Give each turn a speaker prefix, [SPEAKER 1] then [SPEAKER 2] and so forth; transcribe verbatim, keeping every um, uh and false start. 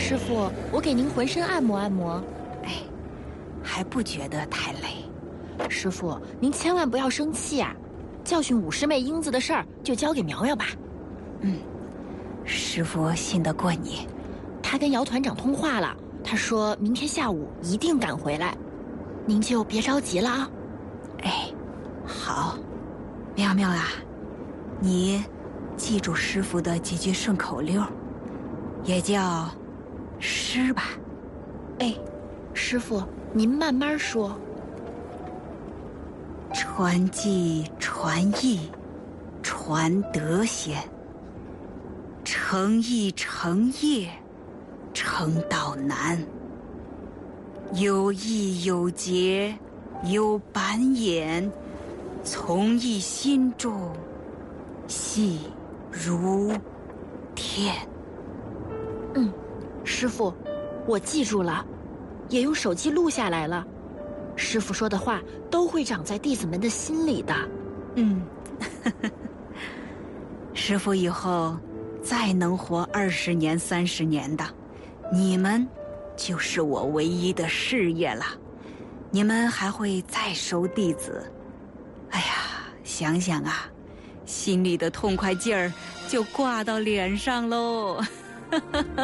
[SPEAKER 1] 师傅，我给您浑身按摩按摩。
[SPEAKER 2] 哎，还不觉得太累。
[SPEAKER 1] 师傅，您千万不要生气啊！教训五师妹英子的事儿就交给苗苗吧。
[SPEAKER 2] 嗯，师傅信得过你。
[SPEAKER 1] 他跟姚团长通话了，他说明天下午一定赶回来，您就别着急了啊。
[SPEAKER 2] 哎，好，妙妙啊，你记住师傅的几句顺口溜，也叫诗吧。
[SPEAKER 1] 哎，师傅您慢慢说。
[SPEAKER 2] 传技传艺传德先，诚意诚业成道难。有意有节有板眼，从一心中细如天。
[SPEAKER 1] 嗯，师傅，我记住了，也用手机录下来了。师傅说的话都会长在弟子们的心里的。
[SPEAKER 2] 嗯，师傅以后再能活二十年、三十年的，你们就是我唯一的事业了。你们还会再收弟子。哎呀，想想啊，心里的痛快劲儿就挂到脸上喽。